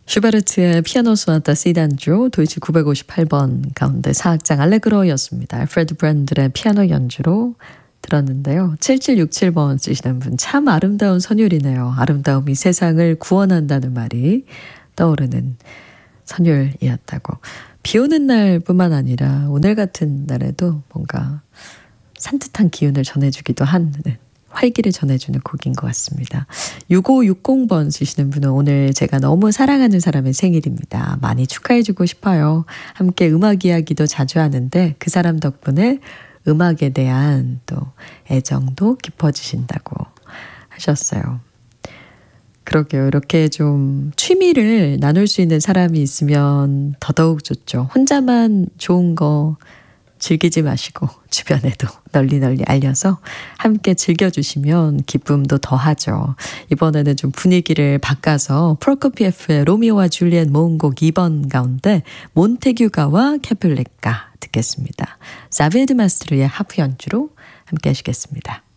슈베르트의 피아노 소나타 C단조 도이치 958번 가운데 사악장 알레그로였습니다. 알프레드 브랜들의 피아노 연주로 들었는데요. 7767번 쓰시는 분 참 아름다운 선율이네요. 아름다움이 세상을 구원한다는 말이 떠오르는 선율이었다고. 비 오는 날뿐만 아니라 오늘 같은 날에도 뭔가 산뜻한 기운을 전해주기도 한 활기를 전해주는 곡인 것 같습니다. 6560번 쓰시는 분은 오늘 제가 너무 사랑하는 사람의 생일입니다. 많이 축하해주고 싶어요. 함께 음악 이야기도 자주 하는데 그 사람 덕분에 음악에 대한 또 애정도 깊어지신다고 하셨어요. 그러게요. 이렇게 좀 취미를 나눌 수 있는 사람이 있으면 더더욱 좋죠. 혼자만 좋은 거 즐기지 마시고 주변에도 널리 알려서 함께 즐겨주시면 기쁨도 더하죠. 이번에는 좀 분위기를 바꿔서 프로코피에프의 로미오와 줄리엣 모음곡 2번 가운데 몬테규가와 캐뷸레가 듣겠습니다. 사비에드 마스트르의 하프 연주로 함께 하시겠습니다.